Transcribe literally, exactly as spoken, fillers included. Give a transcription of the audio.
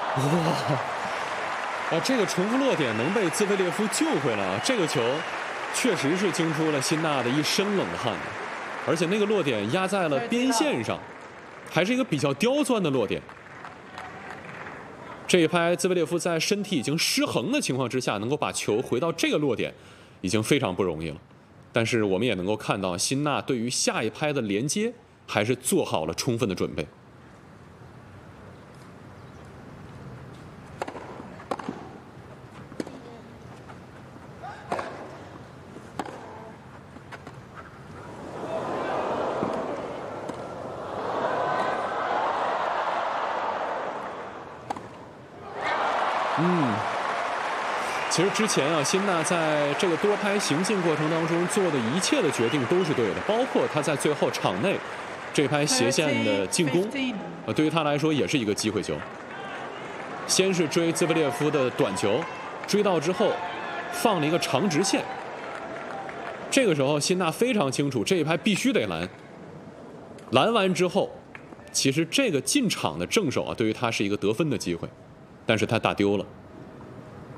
哇！啊，这个重复落点能被兹维列夫救回来啊！这个球确实是惊出了辛纳的一身冷汗，而且那个落点压在了边线上，还是一个比较刁钻的落点。这一拍，兹维列夫在身体已经失衡的情况之下，能够把球回到这个落点，已经非常不容易了。但是我们也能够看到，辛纳对于下一拍的连接还是做好了充分的准备。嗯，其实之前啊，辛纳在这个多拍行进过程当中做的一切的决定都是对的，包括他在最后场内这拍斜线的进攻，啊，对于他来说也是一个机会球。先是追兹维列夫的短球，追到之后放了一个长直线。这个时候辛纳非常清楚这一拍必须得拦，拦完之后，其实这个进场的正手啊，对于他是一个得分的机会，但是他打丢了。